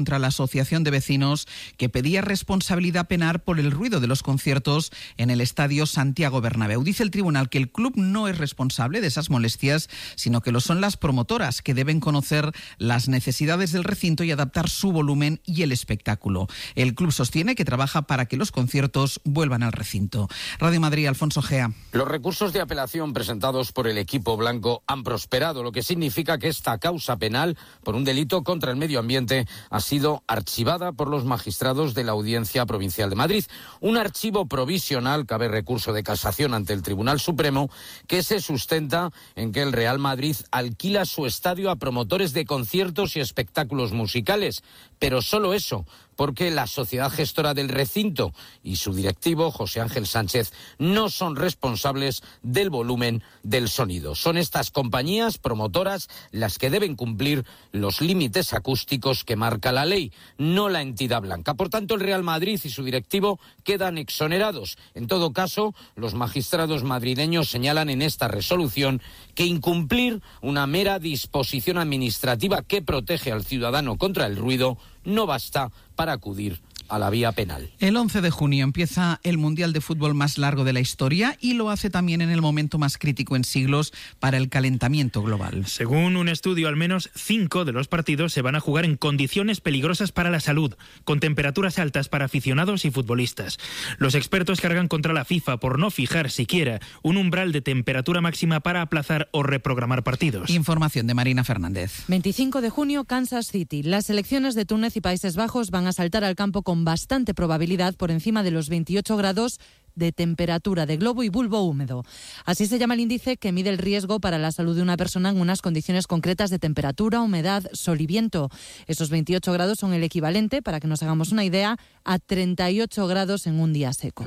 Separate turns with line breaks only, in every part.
contra la Asociación de Vecinos que pedía responsabilidad penal por el ruido de los conciertos en el Estadio Santiago Bernabéu. Dice el tribunal que el club no es responsable de esas molestias, sino que lo son las promotoras, que deben conocer las necesidades del recinto y adaptar su volumen y el espectáculo. El club sostiene que trabaja para que los conciertos vuelvan al recinto. Radio Madrid, Alfonso Gea.
Los recursos de apelación presentados por el equipo blanco han prosperado, lo que significa que esta causa penal por un delito contra el medio ambiente ha sido archivada por los magistrados de la Audiencia Provincial de Madrid. Un archivo provisional, cabe recurso de casación ante el Tribunal Supremo, que se sustenta en que el Real Madrid alquila su estadio a promotores de conciertos y espectáculos musicales, pero solo eso, porque la sociedad gestora del recinto y su directivo, José Ángel Sánchez, no son responsables del volumen del sonido. Son estas compañías promotoras las que deben cumplir los límites acústicos que marca la ley, no la entidad blanca. Por tanto, el Real Madrid y su directivo quedan exonerados. En todo caso, los magistrados madrileños señalan en esta resolución que incumplir una mera disposición administrativa que protege al ciudadano contra el ruido no basta para acudir a la vía penal.
El 11 de junio empieza el Mundial de Fútbol más largo de la historia y lo hace también en el momento más crítico en siglos para el calentamiento global.
Según un estudio, al menos 5 de los partidos se van a jugar en condiciones peligrosas para la salud, con temperaturas altas para aficionados y futbolistas. Los expertos cargan contra la FIFA por no fijar siquiera un umbral de temperatura máxima para aplazar o reprogramar partidos.
Información de Marina Fernández.
25 de junio, Kansas City. Las selecciones de Túnez y Países Bajos van a saltar al campo con bastante probabilidad por encima de los 28 grados de temperatura de globo y bulbo húmedo. Así se llama el índice que mide el riesgo para la salud de una persona en unas condiciones concretas de temperatura, humedad, sol y viento. Esos 28 grados son el equivalente, para que nos hagamos una idea, a 38 grados en un día seco.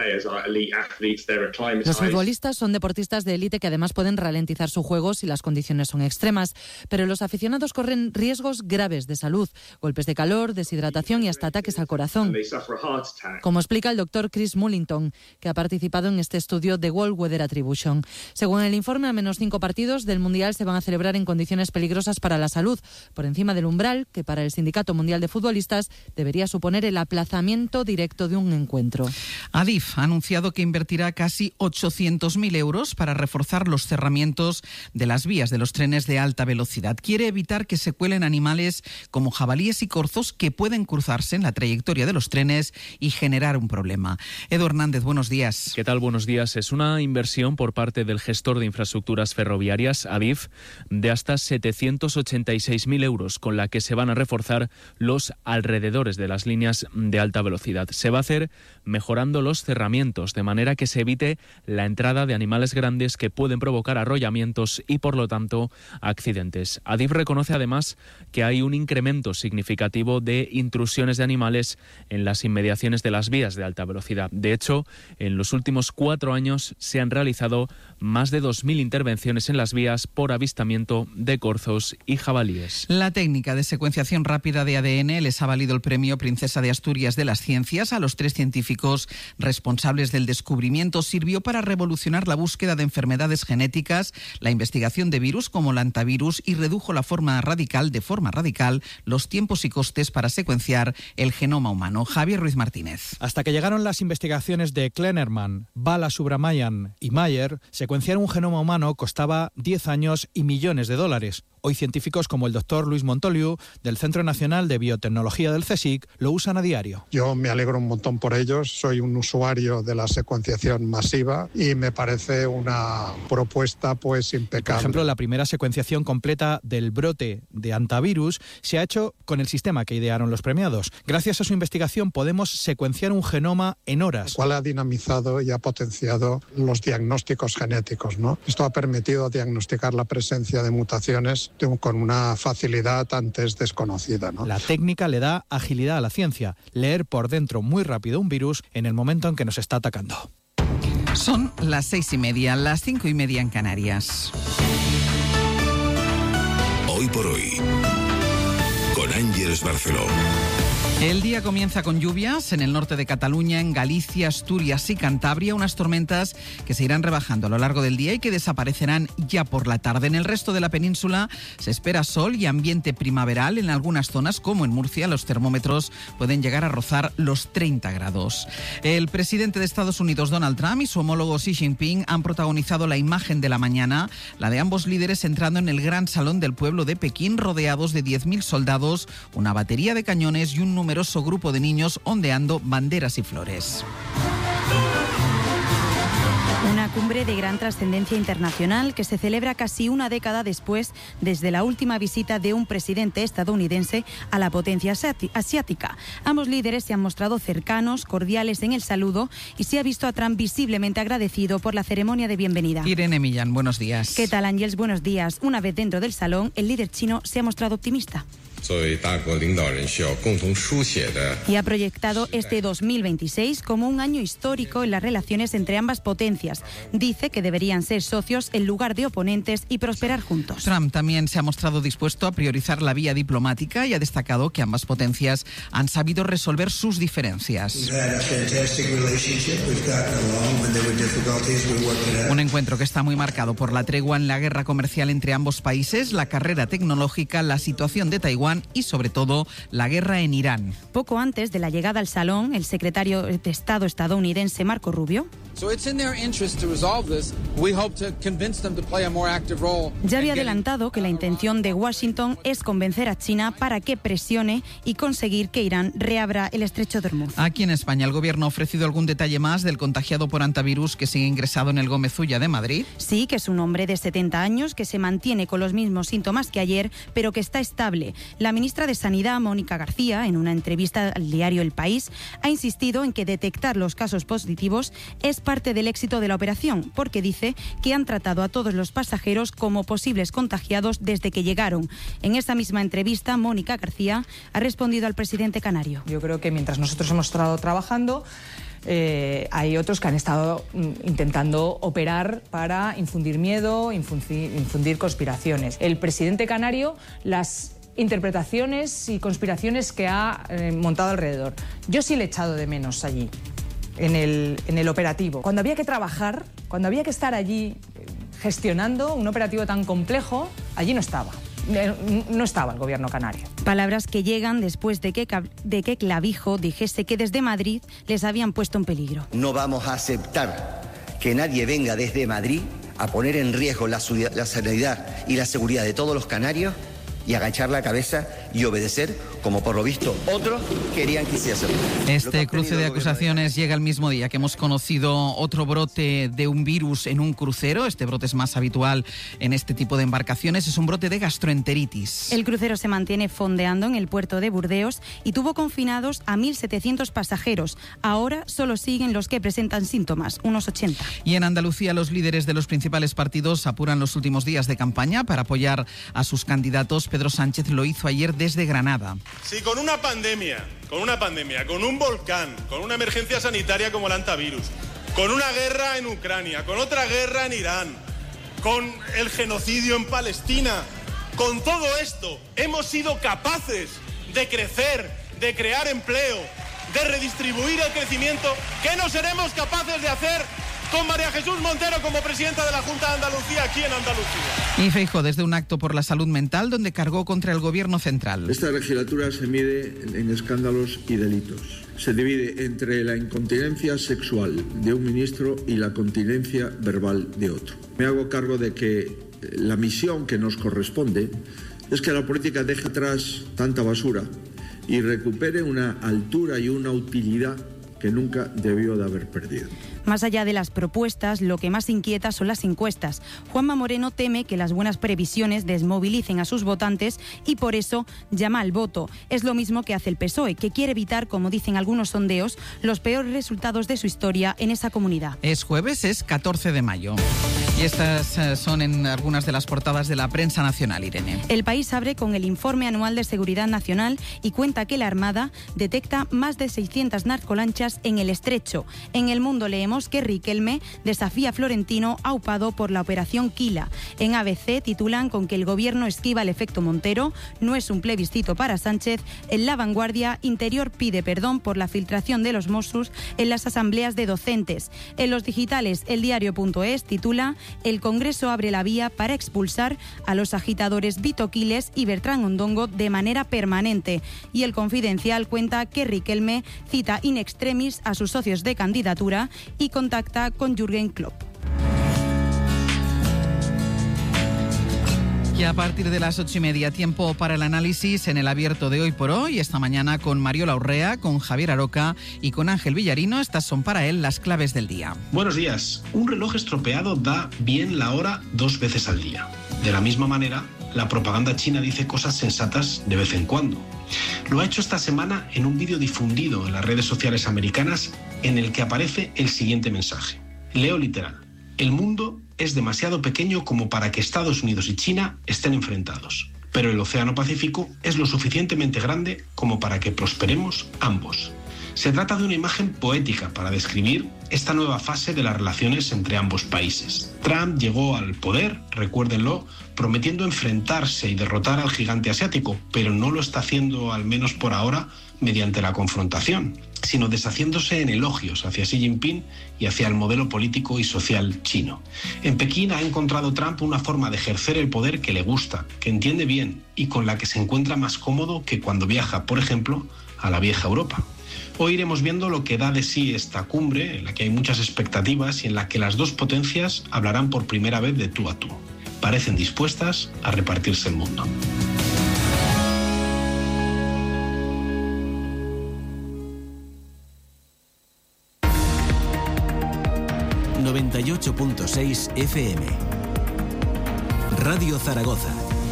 Los futbolistas son deportistas de élite que además pueden ralentizar su juego si las condiciones son extremas, pero los aficionados corren riesgos graves de salud, golpes de calor, deshidratación y hasta ataques al corazón. Como explica el doctor Chris Mullington, que ha participado en este estudio de World Weather Attribution. Según el informe, al menos 5 partidos del Mundial se van a celebrar en condiciones peligrosas para la salud, por encima del umbral que para el Sindicato Mundial de Futbolistas debería suponer el aplazamiento directo de un encuentro.
Adif ha anunciado que invertirá casi 800.000 euros para reforzar los cerramientos de las vías de los trenes de alta velocidad. Quiere evitar que se cuelen animales como jabalíes y corzos que pueden cruzarse en la trayectoria de los trenes y generar un problema. Edu Hernández, buenos días.
¿Qué tal? Buenos días. Es una inversión por parte del gestor de infraestructuras ferroviarias, Adif, de hasta 786.000 euros, con la que se van a reforzar los alrededores de las líneas de alta velocidad. Se va a hacer mejorando los cerramientos, de manera que se evite la entrada de animales grandes que pueden provocar arrollamientos y, por lo tanto, accidentes. Adif reconoce además que hay un incremento significativo de intrusiones de animales en las inmediaciones de las vías de alta velocidad. De hecho, en los últimos 4 años se han realizado más de 2.000 intervenciones en las vías por avistamiento de corzos y jabalíes.
La técnica de secuenciación rápida de ADN les ha valido el premio Princesa de Asturias de las Ciencias a los 3 científicos responsables del descubrimiento. Sirvió para revolucionar la búsqueda de enfermedades genéticas, la investigación de virus como el hantavirus y redujo de forma radical los tiempos y costes para secuenciar el genoma humano. Javier Ruiz Martínez.
Hasta que llegaron las investigaciones de Kleinerman, Balasubramanian y Mayer, secuenciar un genoma humano costaba 10 años y millones de dólares. Hoy científicos como el doctor Luis Montoliu, del Centro Nacional de Biotecnología del CSIC, lo usan a diario.
Yo me alegro un montón por ellos, soy un usuario de la secuenciación masiva y me parece una propuesta impecable.
Por ejemplo, la primera secuenciación completa del brote de hantavirus se ha hecho con el sistema que idearon los premiados. Gracias a su investigación podemos secuenciar un genoma en horas.
Lo cual ha dinamizado y ha potenciado los diagnósticos genéticos, ¿no? Esto ha permitido diagnosticar la presencia de mutaciones con una facilidad antes desconocida, ¿no?
La técnica le da agilidad a la ciencia, leer por dentro muy rápido un virus en el momento en que nos está atacando.
Son las 6:30, las 5:30 en Canarias.
Hoy por hoy, con Ángeles Barceló.
El día comienza con lluvias en el norte de Cataluña, en Galicia, Asturias y Cantabria, unas tormentas que se irán rebajando a lo largo del día y que desaparecerán ya por la tarde. En el resto de la península se espera sol y ambiente primaveral. En algunas zonas, como en Murcia, los termómetros pueden llegar a rozar los 30 grados. El presidente de Estados Unidos, Donald Trump, y su homólogo Xi Jinping han protagonizado la imagen de la mañana, la de ambos líderes entrando en el gran salón del pueblo de Pekín, rodeados de 10.000 soldados, una batería de cañones y un numeroso grupo de niños ondeando banderas y flores.
Una cumbre de gran trascendencia internacional que se celebra casi una década después desde la última visita de un presidente estadounidense a la potencia asiática. Ambos líderes se han mostrado cercanos, cordiales en el saludo y se ha visto a Trump visiblemente agradecido por la ceremonia de bienvenida.
Irene Millán, buenos días.
¿Qué tal, Ángels? Buenos días. Una vez dentro del salón, el líder chino se ha mostrado optimista. Y ha proyectado este 2026 como un año histórico en las relaciones entre ambas potencias. Dice que deberían ser socios en lugar de oponentes y prosperar juntos.
Trump también se ha mostrado dispuesto a priorizar la vía diplomática y ha destacado que ambas potencias han sabido resolver sus diferencias. Un encuentro que está muy marcado por la tregua en la guerra comercial entre ambos países, la carrera tecnológica, la situación de Taiwán y, sobre todo, la guerra en Irán.
Poco antes de la llegada al salón, el secretario de Estado estadounidense Marco Rubio ya había adelantado que la intención de Washington es convencer a China para que presione y conseguir que Irán reabra el estrecho de Hormuz.
Aquí en España, ¿el gobierno ha ofrecido algún detalle más del contagiado por hantavirus que sigue ingresado en el Gómez Ulla de Madrid?
Sí, que es un hombre de 70 años que se mantiene con los mismos síntomas que ayer, pero que está estable. La ministra de Sanidad, Mónica García, en una entrevista al diario El País, ha insistido en que detectar los casos positivos es parte del éxito de la operación, porque dice que han tratado a todos los pasajeros como posibles contagiados desde que llegaron. En esa misma entrevista, Mónica García ha respondido al presidente canario.
Yo creo que mientras nosotros hemos estado trabajando, hay otros que han estado intentando operar para infundir miedo, infundir conspiraciones. El presidente canario, las interpretaciones y conspiraciones que ha montado alrededor. Yo sí le he echado de menos allí, en el operativo. Cuando había que trabajar, cuando había que estar allí gestionando un operativo tan complejo, allí no estaba. No estaba el gobierno canario.
Palabras que llegan después de que Clavijo dijese que desde Madrid les habían puesto en peligro.
No vamos a aceptar que nadie venga desde Madrid a poner en riesgo la sanidad y la seguridad de todos los canarios y agachar la cabeza y obedecer, como por lo visto otros querían que hiciesen.
Este cruce de acusaciones llega el mismo día que hemos conocido otro brote de un virus en un crucero. Este brote es más habitual en este tipo de embarcaciones. Es un brote de gastroenteritis.
El crucero se mantiene fondeando en el puerto de Burdeos y tuvo confinados a 1.700 pasajeros. Ahora solo siguen los que presentan síntomas, unos 80.
Y en Andalucía, los líderes de los principales partidos apuran los últimos días de campaña para apoyar a sus candidatos. Pedro Sánchez lo hizo ayer desde Granada.
Si con una pandemia, con un volcán, con una emergencia sanitaria como el hantavirus, con una guerra en Ucrania, con otra guerra en Irán, con el genocidio en Palestina, con todo esto hemos sido capaces de crecer, de crear empleo, de redistribuir el crecimiento, ¿qué no seremos capaces de hacer con María Jesús Montero como presidenta de la Junta de Andalucía aquí en Andalucía?
Y Feijóo desde un acto por la salud mental donde cargó contra el gobierno central.
Esta legislatura se mide en escándalos y delitos. Se divide entre la incontinencia sexual de un ministro y la continencia verbal de otro. Me hago cargo de que la misión que nos corresponde es que la política deje atrás tanta basura y recupere una altura y una utilidad que nunca debió de haber perdido.
Más allá de las propuestas, lo que más inquieta son las encuestas. Juanma Moreno teme que las buenas previsiones desmovilicen a sus votantes y por eso llama al voto. Es lo mismo que hace el PSOE, que quiere evitar, como dicen algunos sondeos, los peores resultados de su historia en esa comunidad.
Es jueves, es 14 de mayo. Y estas son en algunas de las portadas de la prensa nacional, Irene.
El País abre con el informe anual de seguridad nacional y cuenta que la Armada detecta más de 600 narcolanchas en el Estrecho. En El Mundo leemos recordamos que Riquelme desafía a Florentino aupado por la operación Quila. En ABC titulan con que el gobierno esquiva el efecto Montero, no es un plebiscito para Sánchez. En La Vanguardia, Interior pide perdón por la filtración de los Mossos en las asambleas de docentes. En los digitales, eldiario.es titula: el Congreso abre la vía para expulsar a los agitadores Vito Quiles y Bertrán Ondongo de manera permanente. Y El Confidencial cuenta que Riquelme cita in extremis a sus socios de candidatura y contacta con Jürgen Klopp.
Y a partir de las 8:30, tiempo para el análisis en el abierto de Hoy por Hoy. Esta mañana con Mariola Urrea, con Javier Aroca y con Ángel Villarino. Estas son para él las claves del día.
Buenos días. Un reloj estropeado da bien la hora 2 veces al día. De la misma manera, la propaganda china dice cosas sensatas de vez en cuando. Lo ha hecho esta semana en un vídeo difundido en las redes sociales americanas en el que aparece el siguiente mensaje. Leo literal. El mundo es demasiado pequeño como para que Estados Unidos y China estén enfrentados, pero el Océano Pacífico es lo suficientemente grande como para que prosperemos ambos. Se trata de una imagen poética para describir esta nueva fase de las relaciones entre ambos países. Trump llegó al poder, recuérdenlo, prometiendo enfrentarse y derrotar al gigante asiático, pero no lo está haciendo, al menos por ahora, mediante la confrontación, sino deshaciéndose en elogios hacia Xi Jinping y hacia el modelo político y social chino. En Pekín ha encontrado Trump una forma de ejercer el poder que le gusta, que entiende bien y con la que se encuentra más cómodo que cuando viaja, por ejemplo, a la vieja Europa. Hoy iremos viendo lo que da de sí esta cumbre, en la que hay muchas expectativas y en la que las dos potencias hablarán por primera vez de tú a tú. Parecen dispuestas a repartirse el mundo.
...98.6 FM... Radio Zaragoza.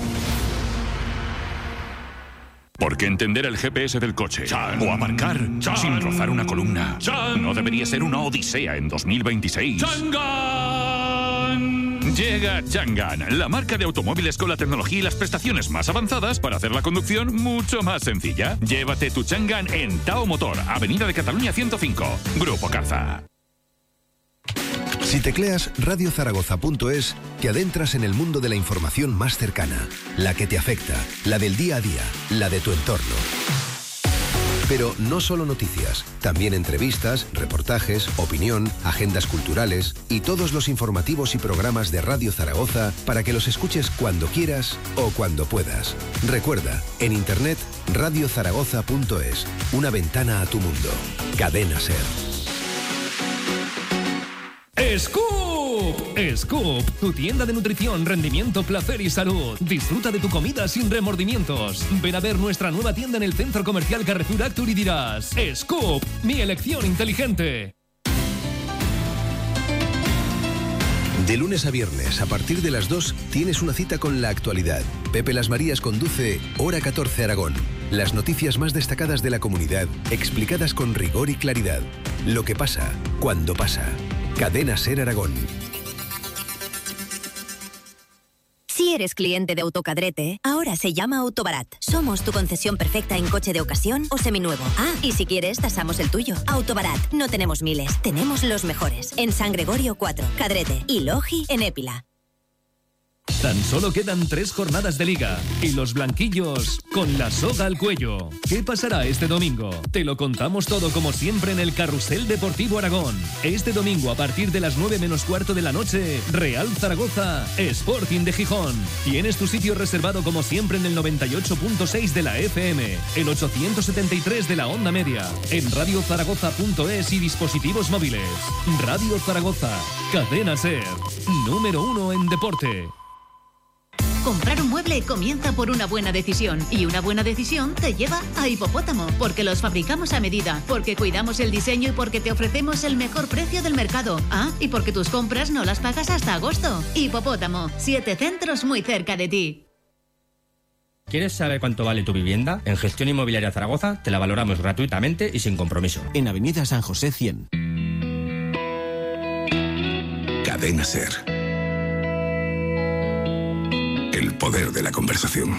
Porque entender el GPS del coche o aparcar sin rozar una columna no debería ser una odisea en 2026. ¡Changan! Llega Changan, la marca de automóviles con la tecnología y las prestaciones más avanzadas para hacer la conducción mucho más sencilla. Llévate tu Changan en Tao Motor, Avenida de Cataluña 105, Grupo Carza.
Si tecleas radiozaragoza.es, te adentras en el mundo de la información más cercana, la que te afecta, la del día a día, la de tu entorno. Pero no solo noticias, también entrevistas, reportajes, opinión, agendas culturales y todos los informativos y programas de Radio Zaragoza para que los escuches cuando quieras o cuando puedas. Recuerda, en internet radiozaragoza.es, una ventana a tu mundo. Cadena SER.
¡Scoop! Scoop, tu tienda de nutrición, rendimiento, placer y salud. Disfruta de tu comida sin remordimientos. Ven a ver nuestra nueva tienda en el Centro Comercial Carrefour Actur y dirás: Scoop, mi elección inteligente.
De lunes a viernes, a partir de las 2, tienes una cita con la actualidad. Pepe Las Marías conduce Hora 14 Aragón. Las noticias más destacadas de la comunidad, explicadas con rigor y claridad. Lo que pasa, cuando pasa. Cadena SER Aragón.
Si eres cliente de Autocadrete, ahora se llama Autobarat. Somos tu concesión perfecta en coche de ocasión o seminuevo. Ah, y si quieres, tasamos el tuyo. Autobarat, no tenemos miles, tenemos los mejores. En San Gregorio 4, Cadrete y Logi en Épila.
Tan solo quedan 3 jornadas de liga y los blanquillos con la soga al cuello. ¿Qué pasará este domingo? Te lo contamos todo como siempre en el Carrusel Deportivo Aragón. Este domingo a partir de las 9 menos cuarto de la noche, Real Zaragoza, Sporting de Gijón. Tienes tu sitio reservado como siempre en el 98.6 de la FM, el 873 de la onda media, en radiozaragoza.es y dispositivos móviles. Radio Zaragoza, Cadena SER, número 1 en deporte.
Comprar un mueble comienza por una buena decisión y una buena decisión te lleva a Hipopótamo, porque los fabricamos a medida, porque cuidamos el diseño y porque te ofrecemos el mejor precio del mercado. Ah, y porque tus compras no las pagas hasta agosto. Hipopótamo, 7 centros muy cerca de ti.
¿Quieres saber cuánto vale tu vivienda? En Gestión Inmobiliaria Zaragoza te la valoramos gratuitamente y sin compromiso.
En Avenida San José 100.
Cadena SER. El poder de la conversación.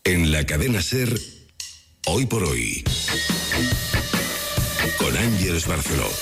En la cadena SER, Hoy por Hoy, con Ángeles Barceló.